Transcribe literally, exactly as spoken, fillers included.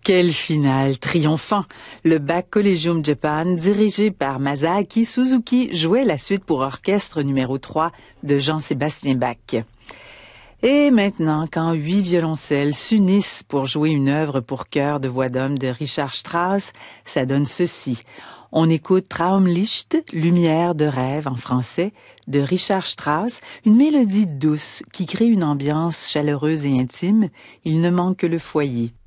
Quel final triomphant! Le Bach Collegium Japan, dirigé par Masaaki Suzuki, jouait la suite pour orchestre numéro trois de Jean-Sébastien Bach. Et maintenant, quand huit violoncelles s'unissent pour jouer une œuvre pour chœur de voix d'homme de Richard Strauss, ça donne ceci. On écoute Traumlicht, Lumière de rêve en français, de Richard Strauss, une mélodie douce qui crée une ambiance chaleureuse et intime. Il ne manque que le foyer.